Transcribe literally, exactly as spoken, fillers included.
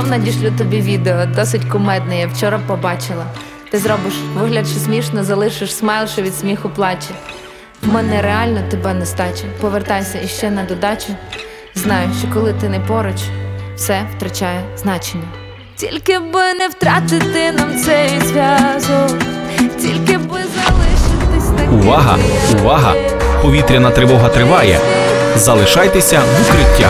знов надішлю тобі відео, досить кумедне, я вчора побачила. Ти зробиш вигляд, що смішно, залишиш смайл, що від сміху плаче. В мене реально тебе нестача. Повертайся іще на додачу. Знаю, що коли ти не поруч, все втрачає значення. Тільки би не втратити нам цей зв'язок, тільки би залишитись таким. Увага! Увага! Повітряна тривога триває. Залишайтеся в укриттях.